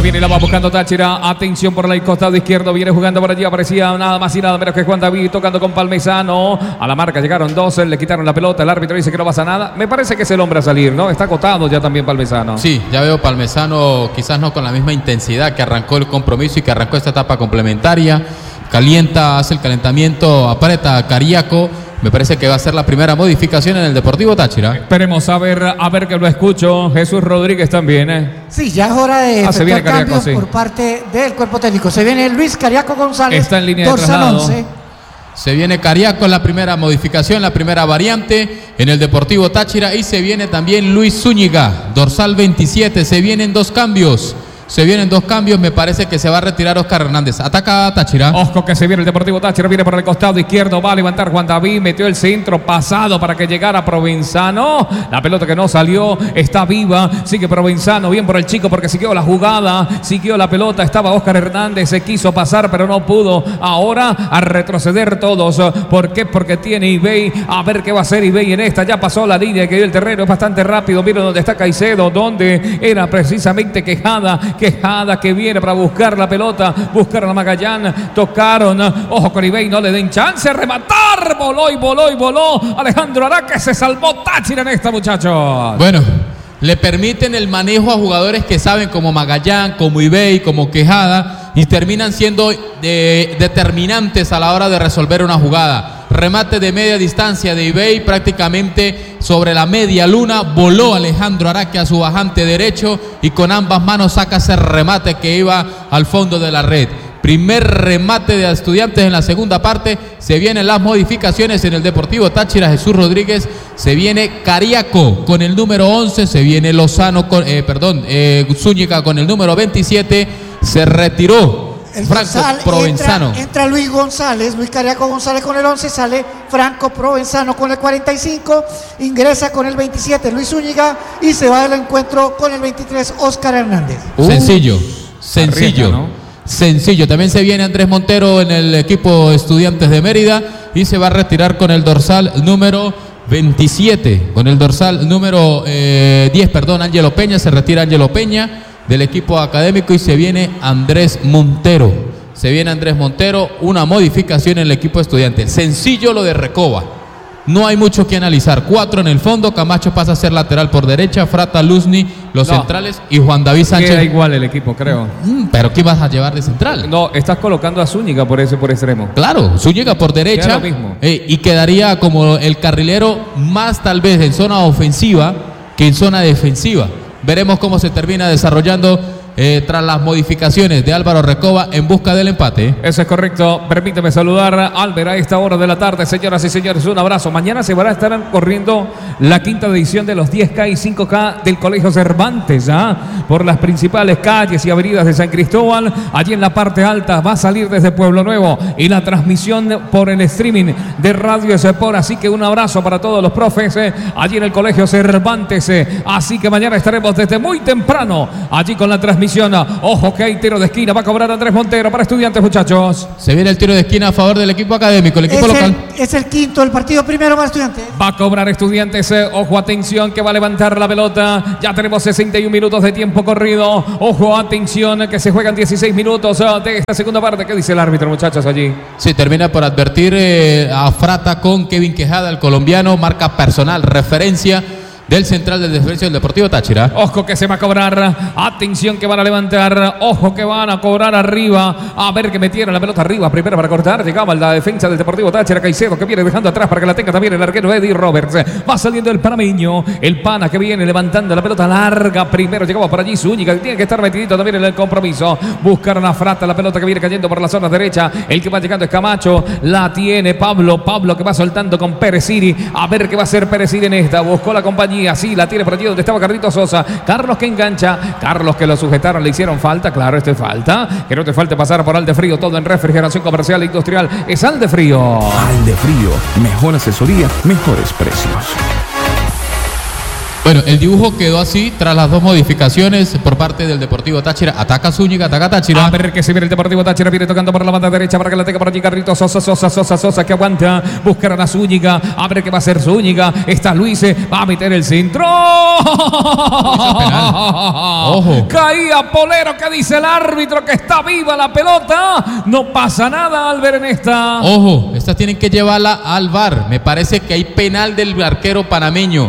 viene y la va buscando Táchira. Atención por el costado izquierdo. Viene jugando por allí. Aparecía nada más y nada menos que Juan David tocando con Palmesano. A la marca llegaron 12. Le quitaron la pelota. El árbitro dice que no pasa nada. Me parece que es el hombre a salir, ¿no? Está acotado ya también Palmesano. Sí, ya veo Palmesano quizás no con la misma intensidad que arrancó el compromiso y que arrancó esta etapa complementaria. Calienta, hace el calentamiento, aprieta a Cariaco. Me parece que va a ser la primera modificación en el Deportivo Táchira. Esperemos a ver que lo escucho. Jesús Rodríguez también, Sí, ya es hora de efectuar cambios por parte del cuerpo técnico. Se viene Luis Cariaco González. Está en línea de traslado. 11. Se viene Cariaco en la primera modificación, la primera variante en el Deportivo Táchira. Y se viene también Luis Zúñiga, dorsal 27. Se vienen dos cambios. Me parece que se va a retirar Oscar Hernández. Ataca Táchira. Ojo que se viene el Deportivo Táchira, viene por el costado izquierdo, va a levantar Juan David, metió el centro pasado para que llegara Provenzano. La pelota que no salió, está viva, sigue Provenzano, bien por el chico porque siguió la jugada, siguió la pelota, estaba Oscar Hernández, se quiso pasar pero no pudo. Ahora a retroceder todos. ¿Por qué? Porque tiene Ibey, a ver qué va a hacer Ibey en esta, ya pasó la línea que dio el terreno, es bastante rápido, miren dónde está Caicedo, donde era precisamente Quejada que viene para buscar la pelota, buscar a Magallán, tocaron, ojo con Ibey, no le den chance a rematar, voló Alejandro Araque, se salvó Táchira en esta, muchachos. Bueno, le permiten el manejo a jugadores que saben como Magallán, como Ibey, como Quejada y terminan siendo determinantes a la hora de resolver una jugada. Remate de media distancia de Ibey, prácticamente sobre la media luna, voló Alejandro Araque a su bajante derecho y con ambas manos saca ese remate que iba al fondo de la red. Primer remate de Estudiantes en la segunda parte. Se vienen las modificaciones en el Deportivo Táchira. Jesús Rodríguez, se viene Cariaco con el número 11, se viene Lozano con, Zúñiga con el número 27, se retiró Franco Provenzano. Entra Luis González, Luis Cariaco González con el 11, sale Franco Provenzano con el 45, ingresa con el 27 Luis Zúñiga y se va del encuentro con el 23 Oscar Hernández. Sencillo. Arriesga, ¿no? Sencillo, también se viene Andrés Montero en el equipo Estudiantes de Mérida y se va a retirar con el dorsal número 27, con el dorsal número 10, Ángelo Peña, se retira Ángelo Peña del equipo académico y se viene Andrés Montero. Una modificación en el equipo Estudiantes. Sencillo lo de Recoba. No hay mucho que analizar. 4 en el fondo. Camacho pasa a ser lateral por derecha. Frata, Luzny, los centrales y Juan David Sánchez. Queda igual el equipo, creo. ¿Pero qué vas a llevar de central? No, estás colocando a Zúñiga por extremo. Claro, Zúñiga por derecha. Queda lo mismo. Y quedaría como el carrilero más tal vez en zona ofensiva que en zona defensiva. Veremos cómo se termina desarrollando tras las modificaciones de Álvaro Recoba en busca del empate. Eso es correcto. Permíteme saludar a Albert a esta hora de la tarde, señoras y señores. Un abrazo. Mañana se van a estar corriendo la quinta edición de los 10K y 5K del Colegio Cervantes, por las principales calles y avenidas de San Cristóbal. Allí en la parte alta va a salir desde Pueblo Nuevo y la transmisión por el streaming de Radio Sport. Así que un abrazo para todos los profes allí en el Colegio Cervantes. Así que mañana estaremos desde muy temprano allí con la transmisión. Ojo que hay tiro de esquina, va a cobrar Andrés Montero para Estudiantes, muchachos. Se viene el tiro de esquina a favor del equipo académico, el equipo local. Es el quinto, el partido primero para Estudiantes. Va a cobrar Estudiantes, ojo, atención, que va a levantar la pelota. Ya tenemos 61 minutos de tiempo corrido. Ojo, atención, que se juegan 16 minutos de esta segunda parte. ¿Qué dice el árbitro, muchachos, allí? Sí, termina por advertir a Frata con Kevin Quejada, el colombiano, marca personal, referencia del central del defensa del Deportivo Táchira. Ojo que se va a cobrar. Atención que van a levantar. Ojo que van a cobrar arriba. A ver que metieron la pelota arriba. Primero para cortar. Llegaba la defensa del Deportivo Táchira. Caicedo que viene dejando atrás para que la tenga también el arquero Eddie Roberts. Va saliendo el panameño. El pana que viene levantando la pelota larga. Primero llegaba por allí Zúñiga. Tiene que estar metidito también en el compromiso. Buscaron a Frata. La pelota que viene cayendo por la zona derecha. El que va llegando es Camacho. La tiene Pablo. Pablo que va soltando con Pérez Siri. A ver qué va a hacer Pérez Siri en esta. Buscó la compañía. Sí, la tiene por allí donde estaba Carlitos Sosa. Carlos que engancha. Carlos que lo sujetaron. Le hicieron falta. Claro, esto es falta. Que no te falte pasar por Aldefrío. Todo en refrigeración comercial e industrial. Es Aldefrío. Aldefrío. Mejor asesoría, mejores precios. Bueno, el dibujo quedó así tras las 2 modificaciones por parte del Deportivo Táchira. Ataca Zúñiga, ataca Táchira. A ver que se viene el Deportivo Táchira, viene tocando por la banda derecha para que la tenga por allí Carlitos Sosa que aguanta, buscará a Zúñiga, a ver qué va a hacer Zúñiga, está Luis, va a meter el centro. Ojo. Caía Polero, que dice el árbitro que está viva la pelota, no pasa nada al ver en esta. Ojo, estas tienen que llevarla al VAR. Me parece que hay penal del arquero panameño.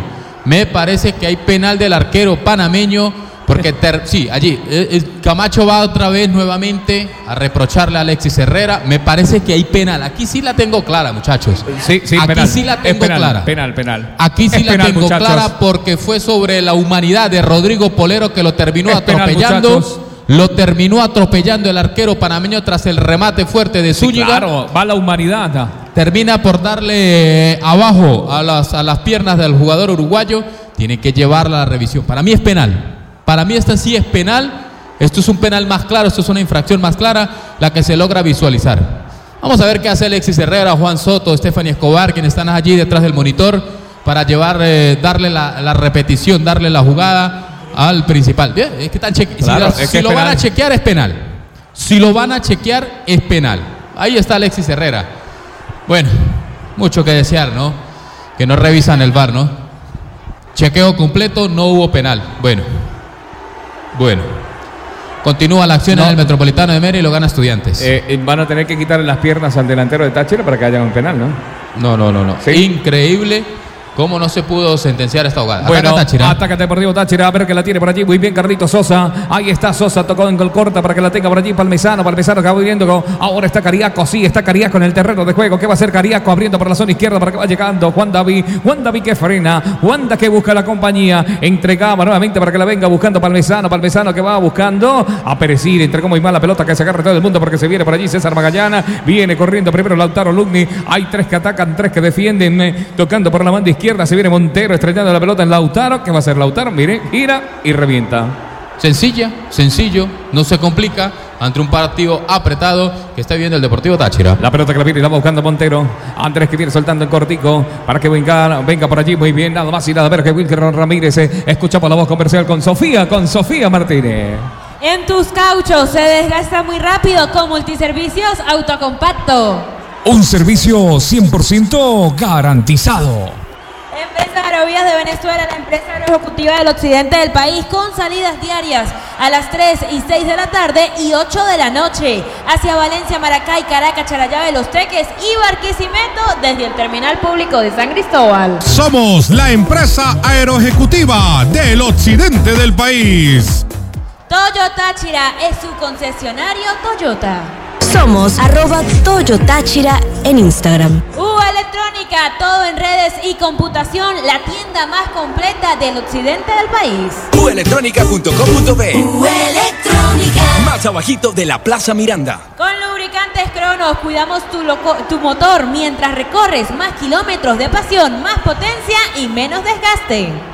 Porque sí, allí Camacho va otra vez nuevamente a reprocharle a Alexis Herrera. Me parece que hay penal. Aquí sí la tengo clara, muchachos. Sí, aquí penal. sí la tengo clara. Penal. Aquí sí es la penal, tengo muchachos. clara porque fue sobre la humanidad de Rodrigo Polero que lo terminó Es penal, atropellando. muchachos. Lo terminó atropellando el arquero panameño tras el remate fuerte de Zúñiga. Claro, va la humanidad. Termina por darle abajo a las piernas del jugador uruguayo. Tiene que llevarla a la revisión. Para mí es penal. Para mí esta sí es penal. Esto es un penal más claro. Esto es una infracción más clara, la que se logra visualizar. Vamos a ver qué hace Alexis Herrera, Juan Soto, Stephanie Escobar, quienes están allí detrás del monitor para darle la repetición, darle la jugada al principal. Bien, es que están si lo van a chequear es penal. Si lo van a chequear es penal. Ahí está Alexis Herrera. Bueno, mucho que desear, ¿no? Que no revisan el VAR, ¿no? Chequeo completo, no hubo penal. Bueno. Continúa la acción en el Metropolitano de Mérida y lo gana Estudiantes. Van a tener que quitarle las piernas al delantero de Táchira para que haya un penal, ¿no? No. ¿Sí? Increíble cómo no se pudo sentenciar esta jugada. Bueno, ataca Deportivo Táchira, a ver que la tiene por allí. Muy bien Carlitos Sosa. Ahí está Sosa, tocó en gol corta para que la tenga por allí Palmesano que va viendo. Ahora está Cariaco, sí, está Cariaco en el terreno de juego. ¿Qué va a hacer Cariaco? Abriendo por la zona izquierda para que va llegando Juan David que frena. Juanda que busca la compañía. Entregaba nuevamente para que la venga buscando Palmesano que va buscando a Perecir. Entregó muy mal la pelota, que se agarre todo el mundo porque se viene por allí César Magallana. Viene corriendo primero Lautaro Lugni. Hay 3 que atacan, 3 que defienden. Tocando por la banda izquierda. Se viene Montero estrellando la pelota en Lautaro. ¿Qué va a hacer Lautaro? Mire, gira y revienta. Sencillo, no se complica ante un partido apretado que está viendo el Deportivo Táchira. La pelota que la viene y la va buscando Montero. Andrés que viene soltando el cortico para que venga por allí. Muy bien, nada más y nada menos que Wilker Ramírez. Escucha por la voz comercial con Sofía Martínez. En tus cauchos se desgasta muy rápido con Multiservicios Autocompacto. Un servicio 100% garantizado. Empresa Aerovías de Venezuela, la empresa aeroejecutiva del occidente del país, con salidas diarias a las 3 y 6 de la tarde y 8 de la noche hacia Valencia, Maracay, Caracas, Charallave, Los Teques y Barquisimeto desde el terminal público de San Cristóbal. Somos la empresa aeroejecutiva del occidente del país. Toyo Táchira es su concesionario Toyota. Somos @ToyoTáchira en Instagram. Electrónica, todo en redes y computación, la tienda más completa del occidente del país. Uelectronica.com.be. Electrónica. Más abajito de la Plaza Miranda. Con lubricantes Cronos cuidamos tu motor mientras recorres más kilómetros de pasión, más potencia y menos desgaste.